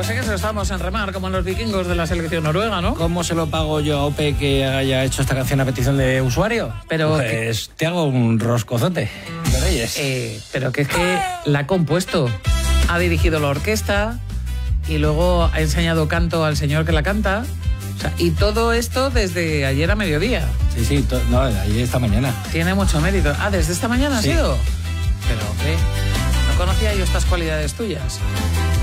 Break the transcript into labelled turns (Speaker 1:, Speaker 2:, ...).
Speaker 1: Pues en eso estamos, en remar, como en los vikingos de la selección noruega, ¿no?
Speaker 2: ¿Cómo se lo pago yo a OPE que haya hecho esta canción a petición de usuario?
Speaker 1: Pero
Speaker 2: pues te hago un roscozote de Reyes.
Speaker 1: Pero que es que la ha compuesto, ha dirigido la orquesta y luego ha enseñado canto al señor que la canta. O sea, y todo esto desde ayer a mediodía.
Speaker 2: Sí, no, ayer esta mañana.
Speaker 1: Tiene mucho mérito. Ah, ¿desde esta mañana ha sido? Pero, ¿qué? No conocía yo estas cualidades tuyas.